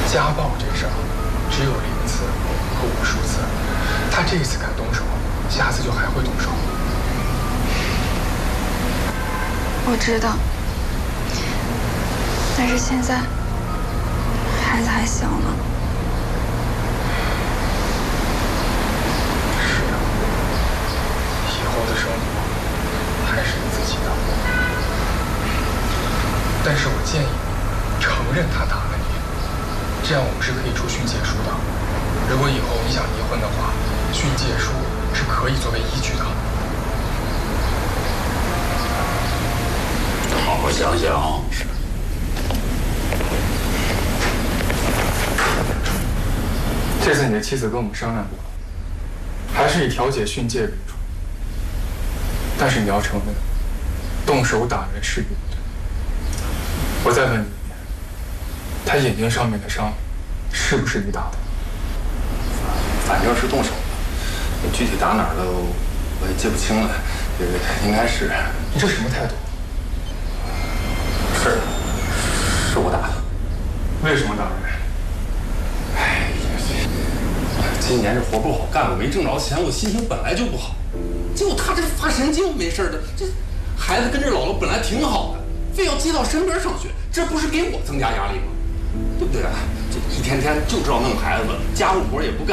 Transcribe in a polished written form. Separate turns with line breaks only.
家暴这事儿只有0次和无数次，他这次敢动手，下次就还会动手。
我知道，但是现在孩子还小呢。
是啊，以后的生活还是你自己的。但是我建议你承认他打了你，这样我们是可以出训诫书的。如果以后你想离婚的话，训诫书是可以作为依据的。
好好想想。
这次你的妻子跟我们商量过，还是以调解训诫为主。但是你要承认，动手打人是有的。我再问你一遍，他眼睛上面的伤，是不是你打的？
反正是动手了，具体打哪儿的我也记不清了。应该是。
你这什么态度？
是我打的。
为什么打人？
哎呀，今年这活不好干，我没挣着钱，我心情本来就不好。结果他这发神经，没事的。这孩子跟着姥姥本来挺好的，非要接到身边上学，这不是给我增加压力吗？对不对啊？这一天天就知道弄孩子，家务活也不干。